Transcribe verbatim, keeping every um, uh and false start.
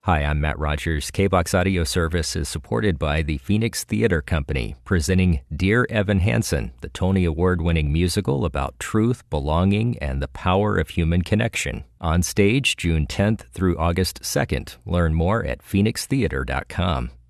Hi, I'm Matt Rogers. K-BOX Audio Service is supported by the Phoenix Theater Company, presenting Dear Evan Hansen, the Tony Award-winning musical about truth, belonging, and the power of human connection. On stage June tenth through August second. Learn more at phoenix theater dot com.